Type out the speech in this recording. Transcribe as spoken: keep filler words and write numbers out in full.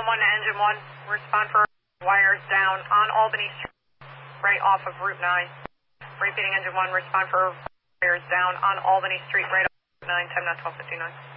one to engine one, respond for wires down on Albany Street, right off of Route nine. Repeating engine one, respond for wires down on Albany Street, right off of Route nine, ten, twelve fifty-nine.